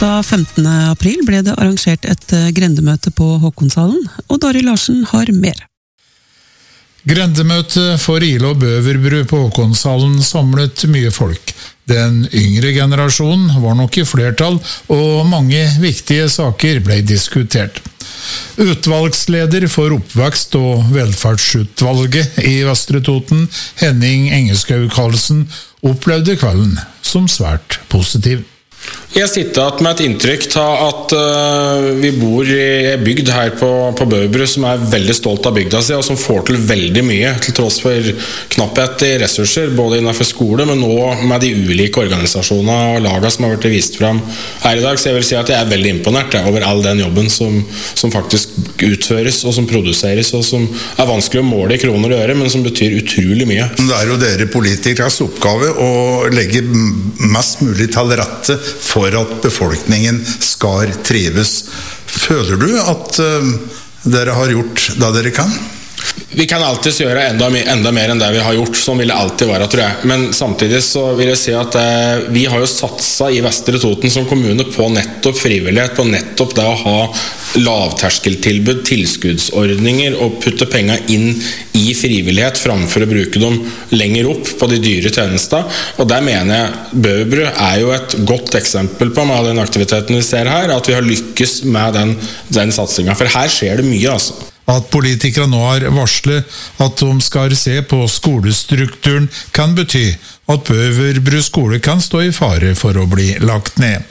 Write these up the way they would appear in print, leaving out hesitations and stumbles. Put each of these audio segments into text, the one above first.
Torsdag 15. april ble det arrangert et grendemøte på Håkonshallen, og Dari Larsen har mer. Grendemøte for Ilo og Bøverbru på Håkonshallen samlet mye folk. Den yngre generasjonen var nok i flertall, og mange viktige saker ble diskutert. Utvalgsleder for oppvekst- og velferdsutvalget i Vestre Toten, Henning Engeskau Karlsen, opplevde kvelden som svært positiv. Jeg sitter med et inntrykk av at vi bor i en bygd her på Bøverbru som er veldig stolt av bygda si, og som får til veldig mye, til tross for knapphet i ressurser, både innenfor skole, men også med de ulike organisasjonene og lagene som har vært vist frem her i dag. Så jeg vil si at jeg er veldig imponert over all den jobben som faktisk utføres, og som produseres, og som er vanskelig å måle i kroner og øre, men som betyr utrolig mye. Det er jo dere politikeres oppgave å legge mest mulig til rette for at befolkningen skal trives. Føler du at dere har gjort det dere kan? Vi kan alltid gjøre enda mer enn det vi har gjort, sånn vil det alltid være, tror jeg. Men samtidig så vil jeg si at vi har jo satset i Vestre Toten som kommune på nettopp frivillighet, på nettopp det å ha lavterskeltilbud, tilskuddsordninger og putte penger inn i frivillighet framfor å bruke dem lenger opp på de dyre tjenester. Og der mener jeg Bøverbru er jo et godt eksempel på med den aktiviteten vi ser her, at vi har lykkes med den satsingen. For her skjer det mye, altså. At politikere nå har varslet at de skal se på skolestrukturen kan bety at Bøverbru skole kan stå i fare for å bli lagt ned.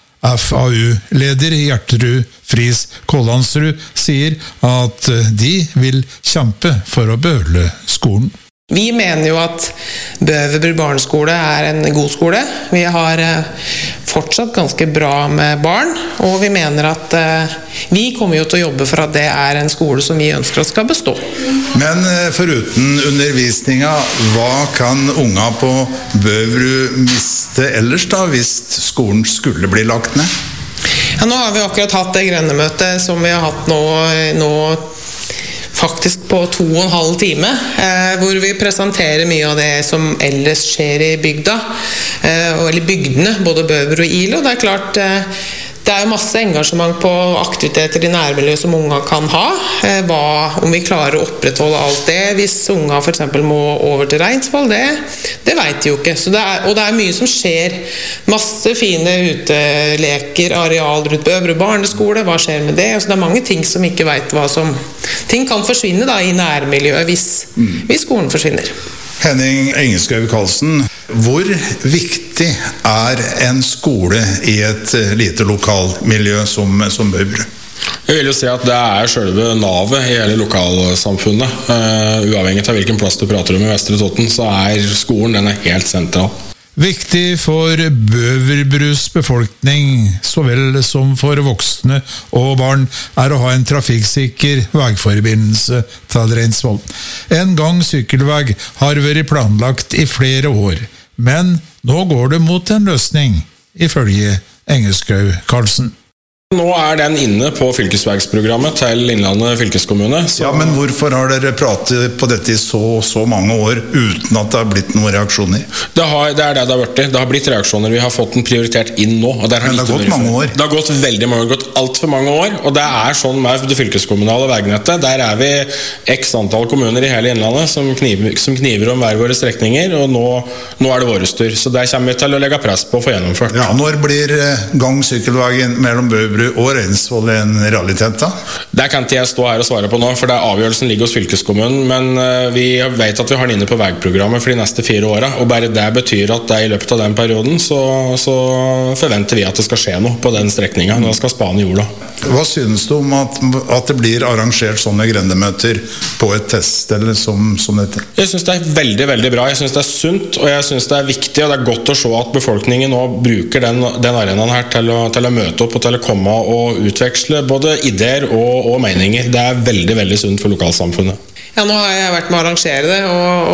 FAU-leder Gjertrud Friis Kålandsrud sier at de vil kjempe for å beholde skolen. Vi mener jo at Bøverbru barneskole er en god skole. Vi har fortsatt ganske bra med barn, og vi mener at vi kommer jo til å jobbe for at det er en skole som vi ønsker at skal bestå. Men foruten undervisninga, hva kan unga på Bøverbru miste ellers da, hvis skolen skulle bli lagt ned? Ja, nå har vi akkurat hatt det grendemøtet som vi har hatt nå faktisk på 2,5 time, hvor vi presenterer mye av det som ellers skjer i bygda, eller bygdene, både Bøverbru og Ilo. Det er klart, det er jo masse engasjement på aktiviteter i nærmiljøet som unga kan ha. Om vi klarer å opprettholde alt det, hvis unga for eksempel må over til Reinsvoll, det vet de jo ikke. Og det er mye som skjer. Masse fine uteleker, areal rundt Bøverbru barneskole, hva skjer med det? Så det er mange ting som ikke vet hva som... Ting kan forsvinne da i nærmiljøet hvis skolen forsvinner. Henning Engeskau Karlsen, hvor viktig er en skole i et lite lokalmiljø som Bøverbru? Jeg vil jo si at det er selve navet i hele lokalsamfunnet. Uavhengig av hvilken plass du prater om i Vestre Toten, så er skolen den er helt sentral. Viktig for Bøverbrus befolkning, så vel som for voksne og barn, er å ha en trafikksikker veiforbindelse til Reinsvoll. En gang sykkelvei har vært planlagt i flere år, men nå går det mot en løsning, ifølge Engeskau Karlsen. Nå er den inne på fylkesveiprogrammet til Innlandet fylkeskommune. Ja, men hvorfor har dere pratet på dette i så mange år uten at det har blitt noen reaksjoner? Det er det det har vært. Det har blitt reaksjoner. Vi har fått den prioritert inn nå. Og men det har gått mange år? Det har gått veldig mange år. Det har gått alt for mange år. Og det er sånn med det fylkeskommunale veignettet. Der er vi x antall kommuner i hele Innlandet som kniver om hver våre strekninger, og nå er det våre styr. Så der kommer vi til å legge press på å få gjennomført. Ja, når blir gang-sykkelveien mellom Bøverbru og Reinsvoll en realitet da? Det kan ikke jeg stå her og svare på nå, for avgjørelsen ligger hos fylkeskommunen, men vi vet at vi har den inne på veiprogrammet for de neste 4 årene, og bare det betyr at i løpet av den perioden så forventer vi at det skal skje noe på den strekningen når det skal spane jorda. Hva synes du om at det blir arrangert sånne grendemøter på et teststed som dette? Jeg synes det er veldig, veldig bra. Jeg synes det er sunt, og jeg synes det er viktig, og det er godt å se at befolkningen nå bruker den arenaen her til å møte opp og til å komme og utveksle både ideer og meninger. Det er veldig, veldig sunt for lokalsamfunnet. Ja, nå har jeg vært med å arrangere det,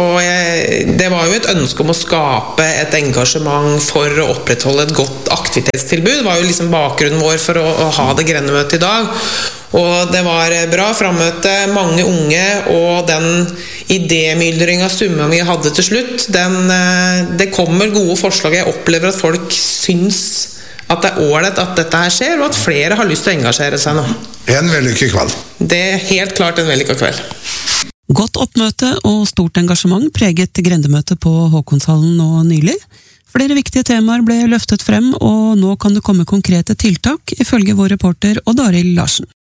og det var jo et ønske om å skape et engasjement for å opprettholde et godt aktivitetstilbud. Det var jo liksom bakgrunnen vår for å ha det grendemøtet i dag. Og det var bra frammøte, mange unge, og den idémyldring av summen vi hadde til slutt, det kommer gode forslag. Jeg opplever at folk syns at det ålreit at dette her skjer, og at flere har lyst til å engasjere seg nå. En vellykket kveld. Det helt klart en vellykket kveld. Godt oppmøte og stort engasjement preget grendemøtet på Håkonshallen nå nylig. Flere viktige temaer ble løftet frem, og nå kan det komme konkrete tiltak, ifølge vår reporter Odd Arild Larsen.